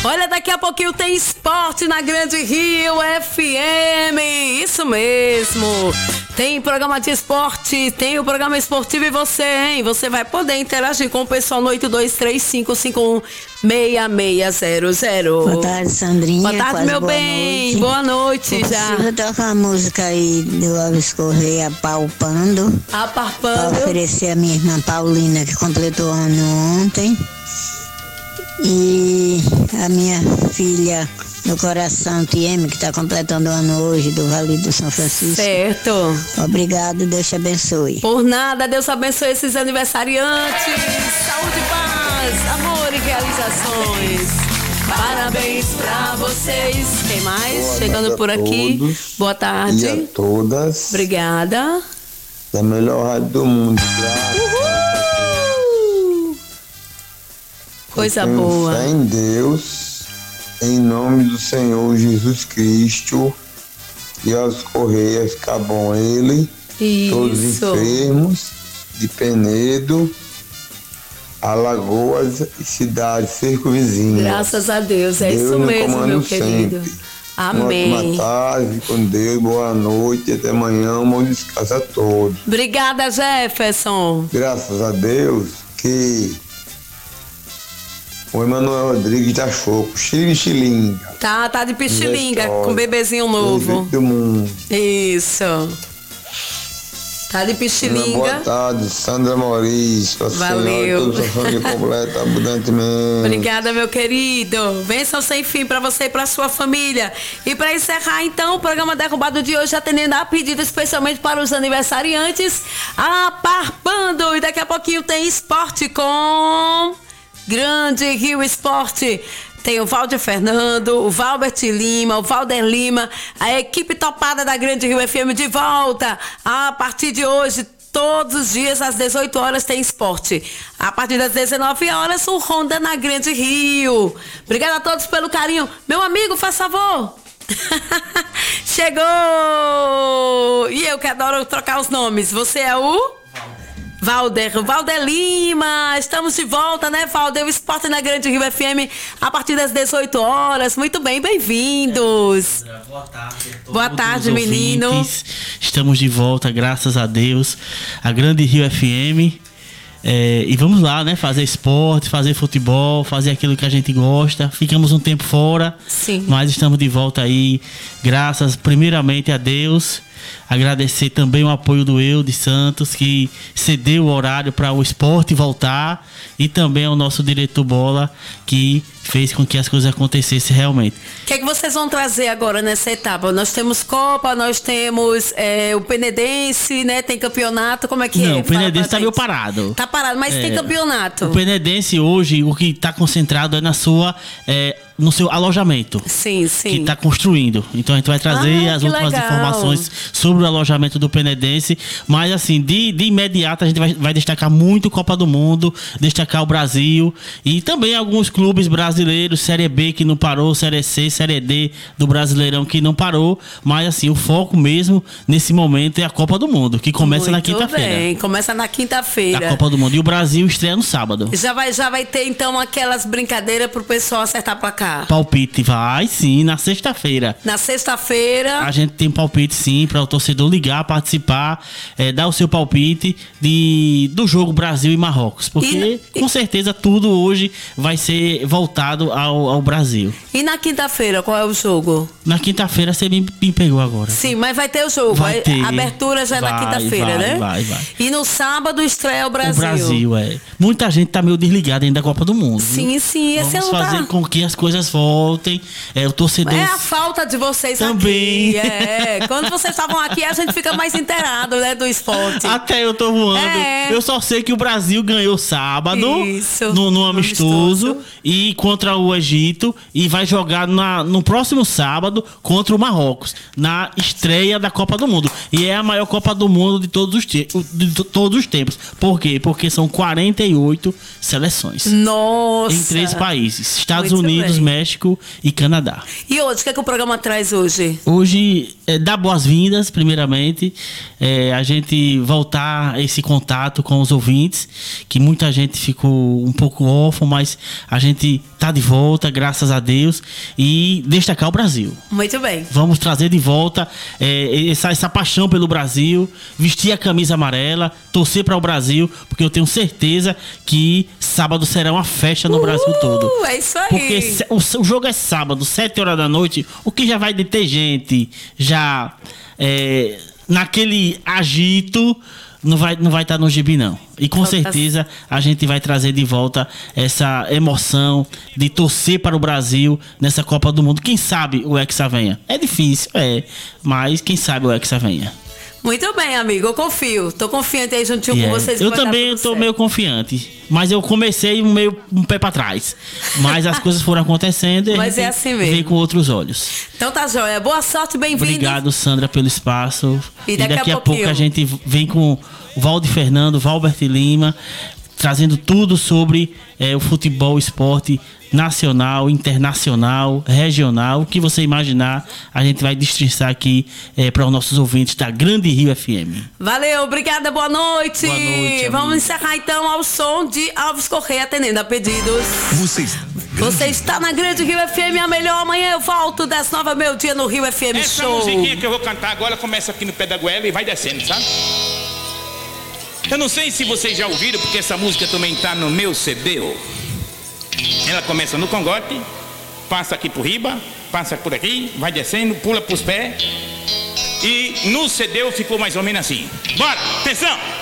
Olha, daqui a pouquinho tem esporte na Grande Rio FM. Isso mesmo. Tem programa de esporte, tem o programa esportivo e você, hein? Você vai poder interagir com o pessoal no 8235516600. Boa tarde, Sandrinha. Boa tarde, meu bem. Boa noite já. Precisa tocar a música aí do Alves Correia, Apalpando. Aparpando. Pra oferecer a minha irmã Paulina, que completou ano ontem. E a minha filha do coração, Tieme, que está completando o ano hoje, do Vale do São Francisco. Certo. Obrigado, Deus te abençoe. Por nada, Deus abençoe esses aniversariantes. Saúde, paz, amor e realizações. Parabéns pra vocês. Quem mais? Boa Chegando por aqui. Todos, boa tarde. E a todas. Obrigada. Da melhor rádio do mundo. Uhul! Coisa boa. Fé em Deus, em nome do Senhor Jesus Cristo, e aos Correias Cabom ele, todos os enfermos de Penedo, Alagoas e cidades circunvizinhas. Graças a Deus, é Deus isso mesmo, meu querido. Sempre. Amém. Uma ótima tarde, com Deus, boa noite e até amanhã, um bom descanso a todos. Obrigada, Jefferson. Graças a Deus que o Emanuel Rodrigues tá choco, xilinga. Tá de pichilinga, com um bebezinho novo. Do mundo. Isso. Tá de pichilinga. Boa tarde, Sandra Maurício. Valeu. Toda a família completa, abundantemente. Obrigada, meu querido. Bênção sem fim pra você e pra sua família. E pra encerrar, então, o programa Derrubado de hoje, atendendo a pedido especialmente para os aniversariantes, Aparpando. E daqui a pouquinho tem esporte com Grande Rio Esporte. Tem o Valdir Fernando, o Valbert Lima, o Valder Lima, a equipe topada da Grande Rio FM de volta. A partir de hoje, todos os dias, às 18 horas, tem esporte. A partir das 19 horas, o Honda na Grande Rio. Obrigada a todos pelo carinho. Meu amigo, faz favor. Chegou! E eu que adoro trocar os nomes. Você é o... Valder Lima, estamos de volta, né, Valder? O esporte na Grande Rio FM a partir das 18 horas. Muito bem, bem-vindos. Boa tarde a todos. Boa tarde, menino. Ouvintes. Estamos de volta, graças a Deus, a Grande Rio FM. E vamos lá, né? Fazer esporte, fazer futebol, fazer aquilo que a gente gosta. Ficamos um tempo fora, sim, mas estamos de volta aí, graças primeiramente a Deus. Agradecer também o apoio do Eu de Santos, que cedeu o horário para o esporte voltar, e também ao nosso diretor Bola, que fez com que as coisas acontecessem realmente. O que é que vocês vão trazer agora nessa etapa? Nós temos Copa, nós temos o Penedense, né? Tem campeonato, como é que é? Não, o Penedense tá meio parado. Tá parado, mas tem campeonato. O Penedense hoje, o que está concentrado é no seu alojamento. Sim. Que está construindo. Então a gente vai trazer as últimas informações sobre o alojamento do Penedense. Mas assim, de imediato a gente vai destacar muito Copa do Mundo, destacar o Brasil e também alguns clubes brasileiros, Série B que não parou, Série C, Série D do Brasileirão que não parou. Mas assim, o foco mesmo nesse momento é a Copa do Mundo, que começa na quinta-feira. Começa na quinta-feira. A Copa do Mundo. E o Brasil estreia no sábado. Já vai ter então aquelas brincadeiras pro pessoal acertar pra cá. Palpite vai sim, na sexta-feira. Na sexta-feira a gente tem palpite sim, para o torcedor ligar, participar, dar o seu palpite do jogo Brasil e Marrocos, porque com certeza tudo hoje vai ser voltado ao Brasil. E na quinta-feira, qual é o jogo? Na quinta-feira você me pegou agora. Sim, mas vai ter o jogo. Vai ter. A abertura já é na quinta-feira, né? Vai. E no sábado estreia o Brasil. O Brasil, Muita gente tá meio desligada ainda da Copa do Mundo. Sim. Vamos fazer com que as coisas voltem. O torcedor... É a falta de vocês também. Aqui. Quando vocês estavam aqui, a gente fica mais inteirado, né, do esporte. Até eu tô voando. Eu só sei que o Brasil ganhou sábado no amistoso e contra o Egito, e vai jogar no próximo sábado contra o Marrocos, na estreia da Copa do Mundo. E é a maior Copa do Mundo de todos os tempos. Por quê? Porque são 48 seleções. Nossa! Em 3 países. Estados Unidos, México e Canadá. E hoje, o que é que o programa traz hoje? Hoje, dá boas-vindas, primeiramente. A gente voltar esse contato com os ouvintes, que muita gente ficou um pouco órfão, mas a gente tá de volta, graças a Deus, e destacar o Brasil. Muito bem. Vamos trazer de volta essa paixão pelo Brasil, vestir a camisa amarela, torcer para o Brasil, porque eu tenho certeza que sábado será uma festa no Brasil todo. É isso aí. Porque o jogo é sábado, 7 horas da noite, o que já vai ter gente já naquele agito, não vai estar no gibi, não. E com certeza a gente vai trazer de volta essa emoção de torcer para o Brasil nessa Copa do Mundo. Quem sabe o Hexa venha. É difícil, mas quem sabe o Hexa venha. Muito bem, amigo, eu confio. Tô confiante aí juntinho com vocês. Eu também tô meio confiante. Mas eu comecei um pé pra trás. Mas as coisas foram acontecendo e mas é assim mesmo. Veio com outros olhos. Então tá joia. Boa sorte, bem-vindo. Obrigado, Sandra, pelo espaço. E daqui a pouco a gente vem com o Valde Fernando, Valbert Lima, trazendo tudo sobre o futebol, esporte nacional, internacional, regional, o que você imaginar, a gente vai destrinçar aqui para os nossos ouvintes da Grande Rio FM. Valeu, obrigada, boa noite. Boa noite, vamos encerrar então ao som de Alves Correia, atendendo a pedidos. Você está na Grande Rio FM, a melhor. Amanhã eu volto das 9 ao meio-dia no Rio FM Essa Show. Essa musiquinha que eu vou cantar agora começa aqui no pé da goela e vai descendo, sabe? Eu não sei se vocês já ouviram, porque essa música também está no meu CD. Ela começa no congote, passa aqui por riba, passa por aqui, vai descendo, pula pros pés. E no CD ficou mais ou menos assim. Bora, atenção!